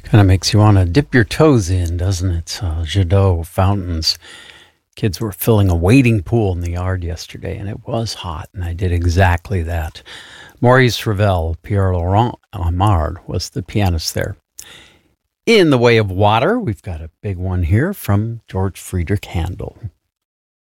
Kind of makes you want to dip your toes in, doesn't it? Jadot fountains. Kids were filling a wading pool in the yard yesterday, and it was hot, and I did exactly that. Maurice Ravel, Pierre-Laurent Aimard was the pianist there. In the way of water, we've got a big one here from George Friedrich Handel.